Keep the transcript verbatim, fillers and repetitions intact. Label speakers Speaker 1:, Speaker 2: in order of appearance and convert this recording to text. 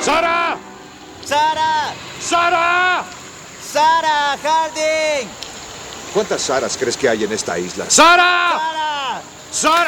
Speaker 1: ¡Sara!
Speaker 2: ¡Sara!
Speaker 1: ¡Sara!
Speaker 2: ¡Sara Harding!
Speaker 3: ¿Cuántas Saras crees que hay en esta isla?
Speaker 1: ¡Sara!
Speaker 2: ¡Sara!
Speaker 1: ¡Sara!